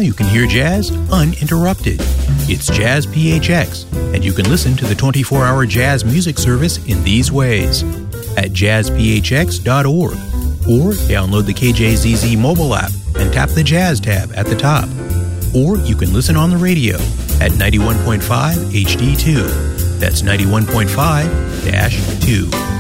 you can hear jazz uninterrupted. It's Jazz PHX, and you can listen to the 24-hour jazz music service in these ways: at jazzphx.org, or download the KJZZ mobile app and tap the Jazz tab at the top. Or you can listen on the radio at 91.5 HD2. That's 91.5-2.